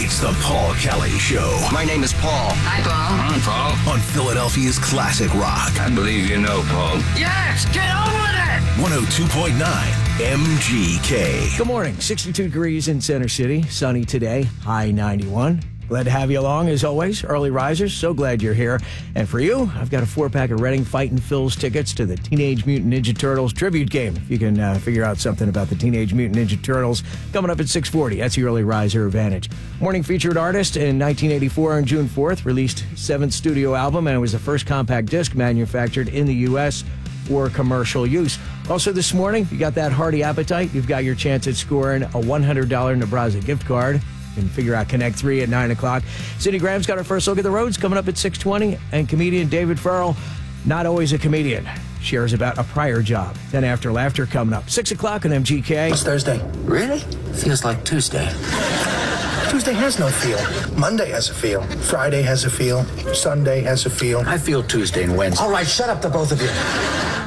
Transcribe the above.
It's the Paul Kelly Show. My name is Paul. Hi, Paul. I'm Paul. On Philadelphia's classic rock. I believe you know, Paul. Yes, get on with it! 102.9 MGK. Good morning. 62 degrees in Center City. Sunny today. High 91. Glad to have you along, as always. Early risers, so glad you're here. And for you, I've got a 4-pack of Reading Fightin' Phil's tickets to the Teenage Mutant Ninja Turtles tribute game. If you can figure out something about the Teenage Mutant Ninja Turtles, coming up at 6:40. That's the early riser advantage. Morning featured artist in 1984 on June 4th, released 7th studio album, and it was the first compact disc manufactured in the U.S. for commercial use. Also this morning, if you got that hearty appetite, you've got your chance at scoring a $100 Nebraska gift card. You can figure out Connect 3 at 9 o'clock. Cindy Graham's got her first look at the roads coming up at 6:20. And comedian David Farrell, not always a comedian, shares about a prior job. Then After Laughter coming up. 6 o'clock on MGK. It's Thursday. Really? Feels like Tuesday. Tuesday has no feel. Monday has a feel. Friday has a feel. Sunday has a feel. I feel Tuesday and Wednesday. All right, shut up, the both of you.